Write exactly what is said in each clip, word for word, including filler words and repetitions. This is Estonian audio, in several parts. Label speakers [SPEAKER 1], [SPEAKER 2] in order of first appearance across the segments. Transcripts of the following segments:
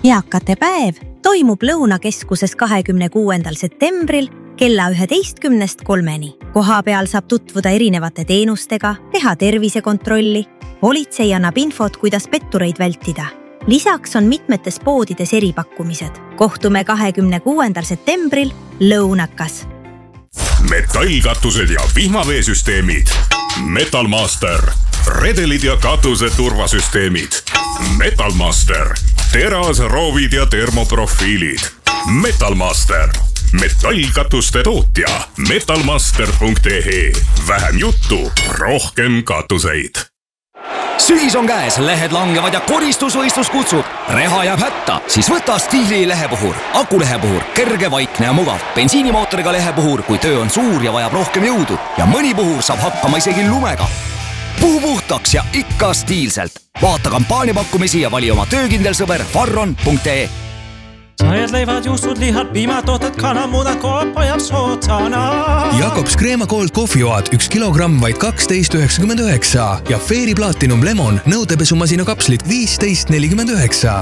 [SPEAKER 1] Eakate päev toimub Lõunakeskuses kahekümne kuuendal septembril kella üheteistkümnest kolmeni. Koha peal saab tutvuda erinevate teenustega, teha tervisekontrolli. Politsei annab infot, kuidas pettureid vältida. Lisaks on mitmetes poodides eripakkumised. Kohtume kahekümne kuuendal septembril Lõunakas.
[SPEAKER 2] Metallkatused ja vihmaveesüsteemid. Metalmaster. Redelid ja katuse turvasüsteemid. Metalmaster. Teras, roovid ja termoprofiilid. Metalmaster. Metallkatuste tootja. metalmaster punkt ee. Vähem juttu, rohkem katuseid.
[SPEAKER 3] Sügis on käes, lehed langevad ja koristusvõistlus kutsub. Reha jääb hätta, siis võta Stiili lehepuhur. Akulehepuhur, kerge, vaikne ja mugav. Bensiinimootoriga lehepuhur, kui töö on suur ja vajab rohkem jõudu. Ja mõni puhur saab hakkama isegi lumega. Puhu puhtaks ja ikka stiilselt. Vaata kampaaniapakkumisi ja vali oma töökindel sõber farron punkt ee.
[SPEAKER 4] Sajad leivad, juustud, lihad, piimatooted, kanamudad, koop ajab sootsana.
[SPEAKER 5] Jakobs Crema Gold kohvioad üks kilogramm vaid kaksteist üheksakümmend üheksa ja Fairy Platinum Lemon nõudepesumasina kapslit viisteist nelikümmend üheksa.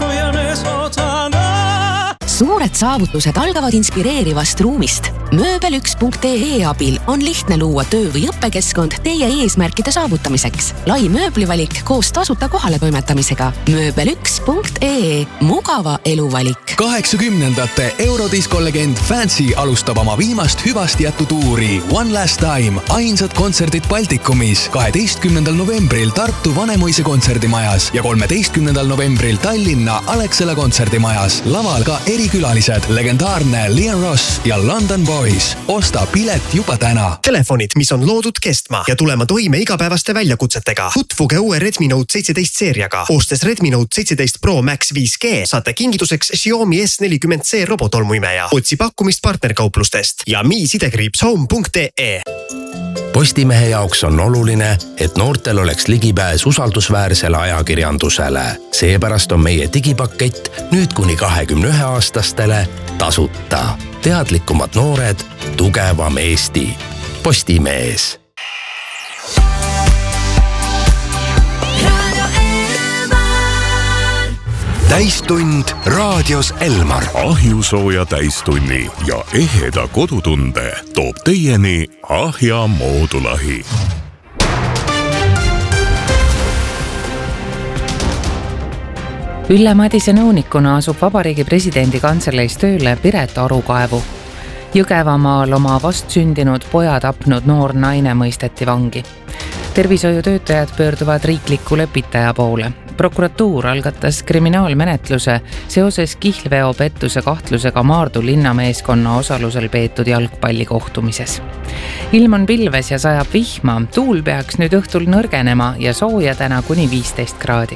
[SPEAKER 6] Suured saavutused algavad inspireerivast ruumist. mööbel üks punkt ee abil on lihtne luua töö- või õppekeskkond teie eesmärkide saavutamiseks. Lai mööblivalik koos tasuta kohale toimetamisega. mööbel üks punkt ee. Mugava eluvalik.
[SPEAKER 5] kaheksakümnendate Eurodisko-legend Fancy alustab oma viimast hüvast jätutuuri One Last Time. Ainsad kontserdid Baltikumis kaheteistkümnendal novembril Tartu Vanemuise kontserdimajas ja kolmeteistkümnendal novembril Tallinna Alexela kontserdimajas. Laval ka erikülalised, legendaarne Liam Ross ja London Boys. Osta pilet juba täna.
[SPEAKER 7] Telefonid, mis on loodud kestma ja tulema toime igapäevaste väljakutsetega. Tutvuge uue Redmi Note seitseteist seeriaga. Ostes Redmi Note seitseteist Pro Max viis G saate kingituseks Xiaomi S nelikümmend C robotolmuimeja. Otsi pakkumist partnerkauplustest ja mi sidekriips home punkt ee.
[SPEAKER 8] Postimehe jaoks on oluline, et noortel oleks ligipääs usaldusväärsele ajakirjandusele. Seepärast on meie digipakett nüüd kuni kahekümne ühe aastastele tasuta. Teadlikumad noored, tugevam Eesti. Postimees. Täistund raadios Elmar.
[SPEAKER 2] Ahjusooja täistunni ja eheda kodutunde toob teieni Ahja moodulahi.
[SPEAKER 9] Ülle Madise nõunikuna asub Vabariigi presidendi kantseleis tööle Piret Arukaevu. Jõgevamaal oma vastsündinud poja tapnud noor naine mõisteti vangi. Tervishoiutöötajad pöörduvad riikliku lepitaja poole. Prokuratuur algatas kriminaalmenetluse seoses kihlveopettuse kahtlusega Maardu linnameeskonna osalusel peetud jalgpallikohtumises. Ilm on pilves ja sajab vihma, tuul peaks nüüd õhtul nõrgenema ja sooja täna kuni viisteist kraadi.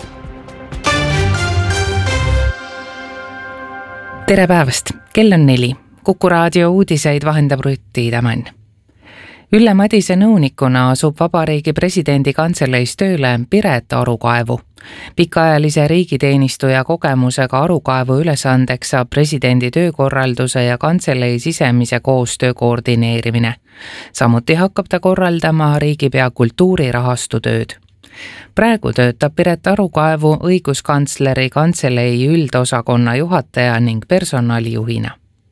[SPEAKER 9] Tere päevast, kell on neli. Kuku raadio uudiseid vahendab Rutti Tämän. Ülle Madise nõunikuna asub Vabariigi presidendi kantseleis tööle Piret Arukaevu. Pikaajalise riigiteenistuja kogemusega Arukaevu ülesandeks saab presidendi töökorralduse ja kantselei sisemise koostöö koordineerimine. Samuti hakkab ta korraldama riigipea kultuurirahastu tööd. Praegu töötab Piret Arukaevu õiguskantsleri kantselei üldosakonna juhataja ning personalijuhina.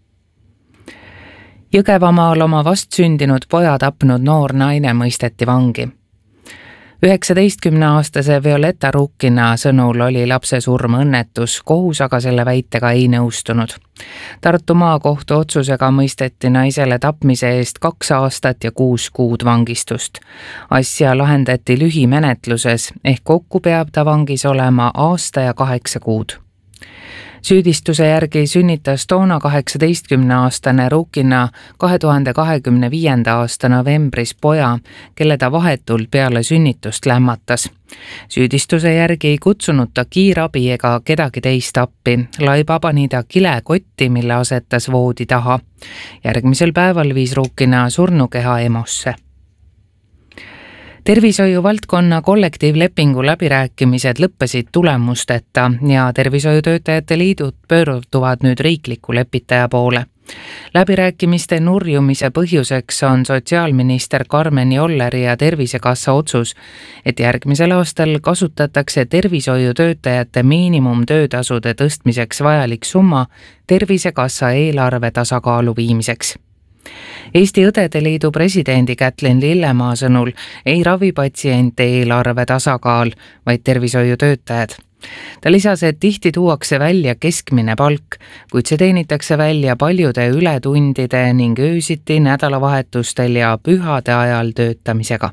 [SPEAKER 9] Jõgevamaal oma vastsündinud poja tapnud noor naine mõisteti vangi. üheksateistkümneaastase Violetta Rukkina sõnul oli lapse surm õnnetus, kohus aga selle väitega ei nõustunud. Tartu maakohtu otsusega mõisteti naisele tapmise eest kaks aastat ja kuus kuud vangistust. Asja lahendati lühimenetluses, ehk kokku peab ta vangis olema aasta ja kaheksa kuud. Süüdistuse järgi sünnitas toona kaheksateistkümneaastane Rukkina kahe tuhande kahekümne viienda aasta novembris poja, kelle ta vahetult peale sünnitust lämmatas. Süüdistuse järgi ei kutsunud ta kiirabi ega kedagi teist appi. Laiba pani ta kilekotti, mille asetas voodi taha. Järgmisel päeval viis Rukkina surnukeha EMOsse. tervishoiu valdkonna kollektiivlepingu läbirääkimised lõppesid tulemusteta ja tervishoiutöötajate liidud pöörduvad nüüd riikliku lepitaja poole. Läbirääkimiste nurjumise põhjuseks on sotsiaalminister Karmen Jolleri ja Tervisekassa otsus, et järgmisel aastal kasutatakse tervishoiutöötajate miinimumtöötasude tõstmiseks vajalik summa Tervisekassa eelarve tasakaalu viimiseks. Eesti Õdede Liidu presidendi Kätlin Lillemaa sõnul ei ravi patsiente eelarve tasakaal, vaid tervishoiutöötajad. Ta lisas, et tihti tuuakse välja keskmine palk, kuid see teenitakse välja paljude ületundide ning öösiti, nädalavahetustel ja pühade ajal töötamisega.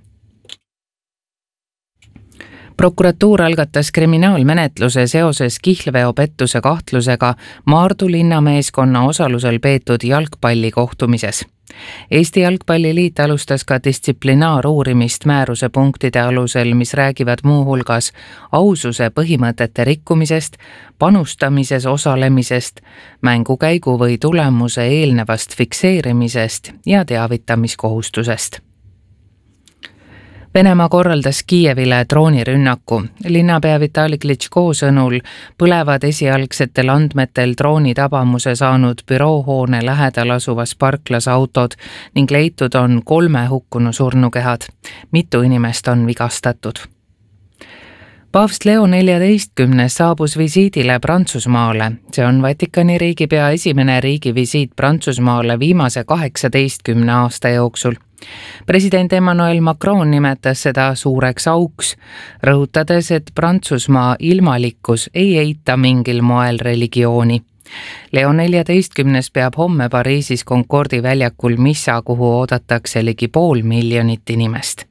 [SPEAKER 9] Prokuratuur algatas kriminaalmenetluse seoses kihlveopettuse kahtlusega Maardu linnameeskonna osalusel peetud jalgpallikohtumises. Eesti Jalgpalliliit alustas ka distsiplinaaruurimist määruse punktide alusel, mis räägivad muu hulgas aususe põhimõtete rikkumisest, panustamises osalemisest, mängukäigu või tulemuse eelnevast fikseerimisest ja teavitamiskohustusest. Venemaa korraldas Kiievile droonirünnaku. Linnapea Vitali Klitschko sõnul põlevad esialgsetel andmetel drooni tabamuse saanud büroohoone lähedal asuvas parklas autod ning leitud on kolme hukkunu surnukehad. Mitu inimest on vigastatud. Paavst Leo neljateistkümnes saabus visiidile Prantsusmaale. See on Vatikani riigipea esimene riigivisiit Prantsusmaale viimase kaheksateistkümne aasta jooksul. President Emmanuel Macron nimetas seda suureks auks, rõhutades, et Prantsusmaa ilmalikkus ei eita mingil moel religiooni. Leo neljateistkümnes peab homme Pariisis Concordi väljakul missa, kuhu oodatakse ligi pool miljonit inimest.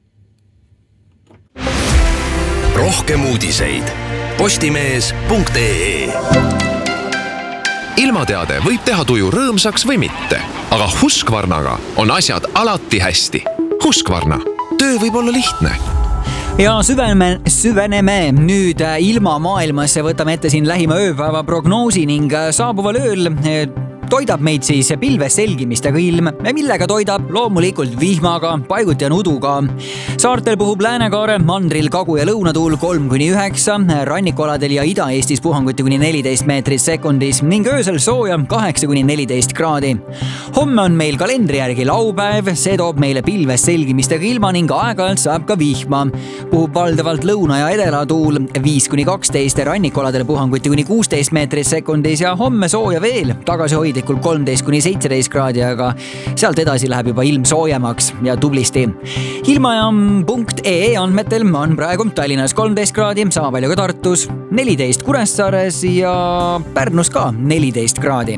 [SPEAKER 8] Rohkem uudiseid postimees punkt ee. Ilmateade võib teha tuju rõõmsaks või mitte, aga Husqvarnaga on asjad alati hästi. Husqvarna, töö võib olla lihtne.
[SPEAKER 10] Ja süveneme, süveneme nüüd ilmamaailmasse, võtame ette siin lähima ööpäeva prognoosi ning saabuval ööl toidab meid siis pilves selgimistega ilm, millega toidab loomulikult vihmaga, paiguti ja nuduga. Saartel puhub Läänekaare, mandril kagu- ja lõunatuul kolm kuni üheksa, rannikualadel ja Ida-Eestis puhanguti kuni neliteist meetrit sekundis ning öösel sooja kaheksa kuni neliteist kraadi. Homme on meil kalendri järgi laupäev, see toob meile pilves selgimistega ilma ning aeg-ajalt saab ka vihma. Puhub valdavalt lõuna- ja edelatuul viis kuni kaksteist, rannikualadel puhanguti kuni kuusteist meetrit sekundis ja homme sooja veel, tagasi hoida kolmteist kuni seitseteist kraadi, aga sealt edasi läheb juba ilm soojemaks ja tublisti. Ilmajaam punkt ee andmetel on praegu Tallinnas kolmteist kraadi, sama palju ka Tartus, neliteist Kuressaares ja Pärnus ka neliteist kraadi.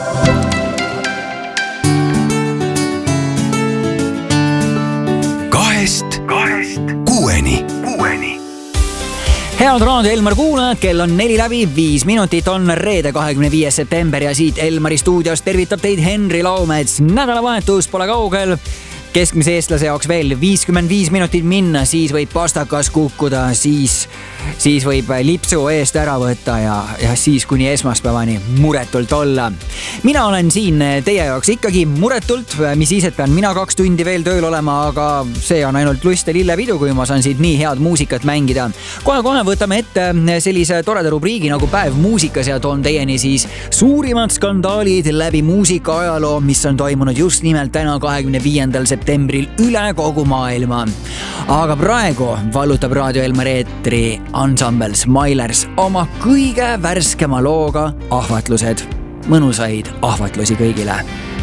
[SPEAKER 8] Kahest, kahest, kuueni, kuueni.
[SPEAKER 10] Head Raadio Elmar kuulajad, kell on neli läbi, viis minutit on reede kahekümne viies september ja siit Elmari stuudios tervitab teid Henri Laumets. Nädalavahetus pole kaugel. Keskmise eestlase jaoks veel viiskümmend viis minutit minna, siis võib pastakas kukkuda, siis, siis võib lipsu eest ära võtta ja, ja siis kuni esmaspäevani muretult olla. Mina olen siin teie jaoks ikkagi muretult, mis siis, et pean mina kaks tundi veel tööl olema, aga see on ainult lust ja lillepidu, kui ma saan siit nii head muusikat mängida. Kohe-kohe võtame ette sellise toreda rubriigi nagu Päev muusikas ja toon teieni siis suurimad skandaalid läbi muusika ajaloo, mis on toimunud just nimelt täna kahekümne viiendal septembril üle kogu maailma. Aga praegu vallutab Raadio Elmar eetri ansambel Smilers oma kõige värskema looga Ahvatlused. Mõnusaid ahvatlusi kõigile!